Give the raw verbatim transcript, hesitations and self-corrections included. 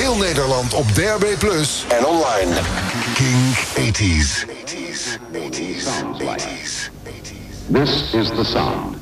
heel Nederland op D A B plus en online. King eighties. This is the sound